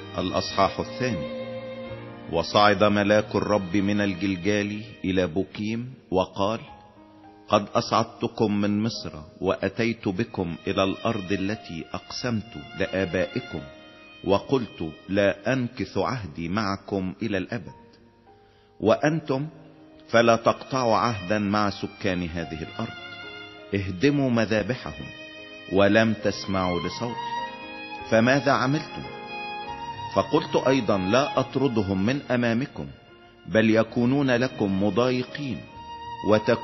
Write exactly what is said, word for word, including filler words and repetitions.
الأصحاح الثاني. وصعد ملاك الرب من الجلجال إلى بوكيم وقال: قد أصعدتكم من مصر وأتيت بكم إلى الأرض التي أقسمت لآبائكم، وقلت لا أنكث عهدي معكم إلى الأبد. وأنتم فلا تقطعوا عهدا مع سكان هذه الأرض، اهدموا مذابحهم ولم تسمعوا لصوتي. فماذا عملتم؟ فقلت أيضا لا أطردهم من أمامكم، بل يكونون لكم مضايقين وتكونون